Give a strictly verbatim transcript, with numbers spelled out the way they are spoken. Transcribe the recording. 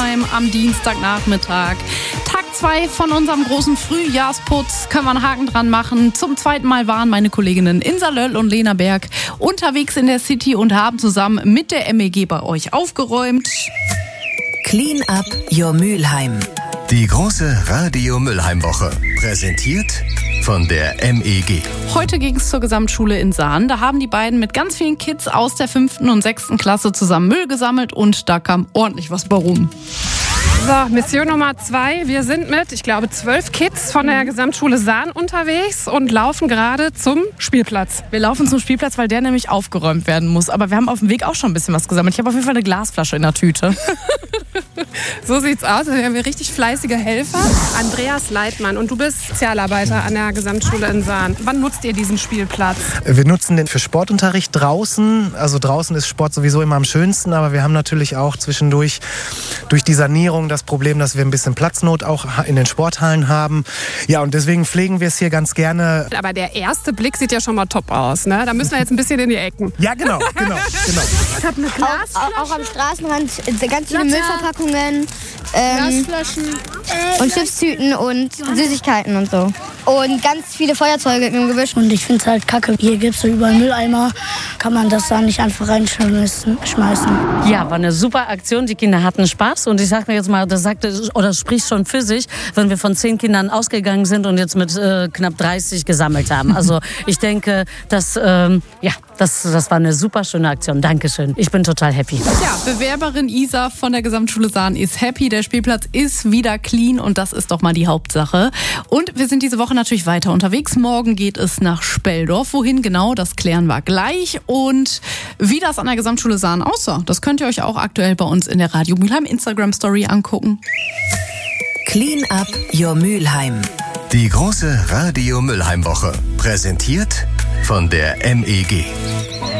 Mülheim am Dienstagnachmittag. Tag zwei von unserem großen Frühjahrsputz. Können wir einen Haken dran machen. Zum zweiten Mal waren meine Kolleginnen Insa Löll und Lena Berg unterwegs in der City und haben zusammen mit der M E G bei euch aufgeräumt. Clean up your Mülheim. Die große Radio Mülheim-Woche. Präsentiert von der M E G. Heute ging es zur Gesamtschule in Sahn. Da haben die beiden mit ganz vielen Kids aus der fünften und sechsten Klasse zusammen Müll gesammelt und da kam ordentlich was bei rum. So, Mission Nummer zwei. Wir sind mit, ich glaube, zwölf Kids von der Gesamtschule Sahn unterwegs und laufen gerade zum Spielplatz. Wir laufen zum Spielplatz, weil der nämlich aufgeräumt werden muss. Aber wir haben auf dem Weg auch schon ein bisschen was gesammelt. Ich habe auf jeden Fall eine Glasflasche in der Tüte. So sieht's aus. Wir haben richtig fleißige Helfer. Andreas Leitmann, und du bist Sozialarbeiter an der Gesamtschule in Sahn. Wann nutzt ihr diesen Spielplatz? Wir nutzen den für Sportunterricht draußen. Also draußen ist Sport sowieso immer am schönsten, aber wir haben natürlich auch zwischendurch durch die Sanierung das Problem, dass wir ein bisschen Platznot auch in den Sporthallen haben. Ja, und deswegen pflegen wir es hier ganz gerne. Aber der erste Blick sieht ja schon mal top aus, ne? Da müssen wir jetzt ein bisschen in die Ecken. Ja, genau, genau, genau. Ich habe eine Glasflasche. Auch, auch am Straßenrand ganz viele Müllverpackungen, ähm, Glasflaschen. und Chipstüten und Süßigkeiten und so. Und ganz viele Feuerzeuge im Gebüsch. Und ich finde es halt kacke. Hier gibt es so überall Mülleimer. Kann man das da nicht einfach reinschmeißen? Ja, war eine super Aktion. Die Kinder hatten Spaß. Und ich sag mir jetzt mal, das sagte oder spricht schon für sich, wenn wir von zehn Kindern ausgegangen sind und jetzt mit äh, knapp dreißig gesammelt haben. Also ich denke, dass, ähm, ja, das, das war eine super schöne Aktion. Dankeschön. Ich bin total happy. Ja, Bewerberin Isa von der Gesamtschule Sahn ist happy. Der Spielplatz ist wieder clean und das ist doch mal die Hauptsache. Und wir sind diese Woche natürlich weiter unterwegs. Morgen geht es nach Speldorf. Wohin genau, das klären wir gleich. Und wie das an der Gesamtschule Sahn aussah, das könnt ihr euch auch aktuell bei uns in der Radio Mülheim Instagram Story angucken. Clean up your Mülheim. Die große Radio Mülheim-Woche. Präsentiert von der M E G.